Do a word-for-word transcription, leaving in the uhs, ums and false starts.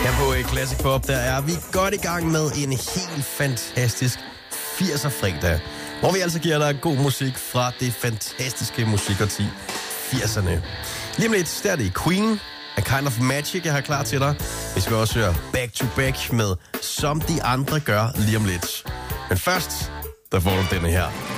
Her på Classic Pop, der er vi godt i gang med en helt fantastisk firser fredag, hvor vi altså giver dig god musik fra det fantastiske musikårti firserne. Lige om lidt, der er det Queen, A Kind of Magic, jeg har klar til dig. Vi skal også høre Back to Back med Som de andre gør lige om lidt. Men først, der får du denne her.